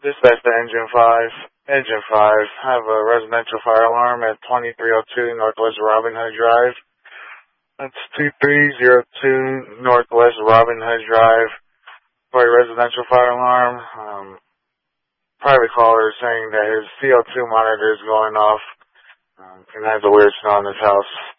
Dispatch to Engine 5. Engine 5, I have a residential fire alarm at 2302 Northwest Robin Hood Drive. That's 2302 Northwest Robin Hood Drive for a residential fire alarm. Private caller saying that his CO2 monitor is going off and has a weird smell in his house.